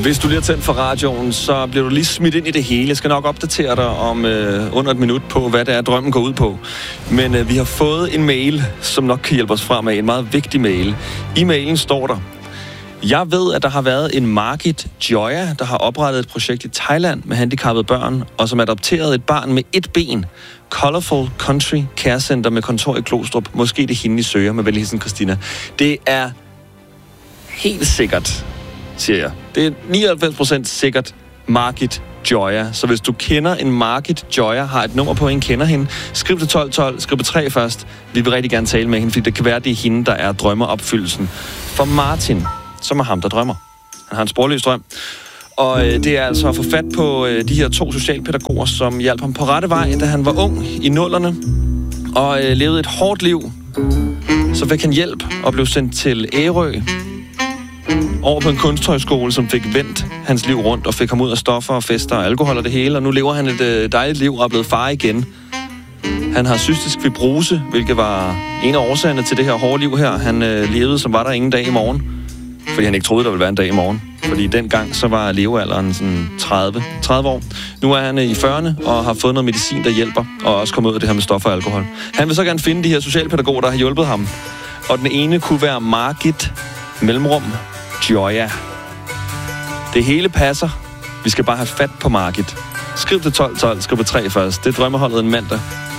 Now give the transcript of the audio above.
Hvis du lige har tændt for radioen, så bliver du lige smidt ind i det hele. Jeg skal nok opdatere dig om under et minut på, hvad det er, drømmen går ud på. Men vi har fået en mail, som nok kan hjælpe os fremad. En meget vigtig mail. I mailen står der: Jeg ved, at der har været en Margit Joya, der har oprettet et projekt i Thailand med handicappede børn, og som adopterede et barn med et ben. Colorful Country Care Center med kontor i Glostrup. Måske det er hende, I søger, med venlig hilsen Christina. Det er helt sikkert, siger jeg. Det er 99% sikkert Margit Joya. Så hvis du kender en Margit Joya, har et nummer på, en kender hende, skriv til 1212, skriv på 3 først. Vi vil rigtig gerne tale med hende, fordi det kan være, det er hende, der er drømmeopfyldelsen. For Martin, som er ham, der drømmer. Han har en sporløs drøm. Og det er altså at få fat på de her 2 socialpædagoger, som hjalp ham på rette vej, da han var ung i 00'erne. Og levede et hårdt liv. Så fik han hjælp og blev sendt til Ærø. Over på en kunsthøjskole, som fik vendt hans liv rundt og fik ham ud af stoffer og fester og alkohol og det hele. Og nu lever han et dejligt liv og er blevet far igen. Han har cystisk fibrose, hvilket var en af årsagerne til det her hårde liv her. Han levede, som var der ingen dag i morgen. Fordi han ikke troede, der ville være en dag i morgen. Fordi dengang så var levealderen sådan 30 år. Nu er han i 40'erne og har fået noget medicin, der hjælper. Og også kommet ud af det her med stoffer og alkohol. Han vil så gerne finde de her socialpædagoger, der har hjulpet ham. Og den ene kunne være Margit mellemrum Joya. Det hele passer. Vi skal bare have fat på Margit. Skriv til 1212, skriv på 3 først. Det er drømmeholdet en mandag.